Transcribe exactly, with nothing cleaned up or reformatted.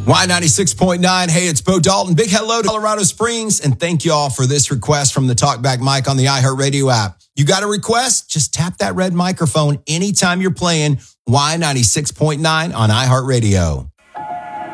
Y ninety-six point nine. Hey, it's Bo Dalton. Big hello to Colorado Springs. And thank you all for this request from the Talkback mic on the iHeartRadio app. You got a request? Just tap that red microphone anytime you're playing Y ninety-six point nine on iHeartRadio.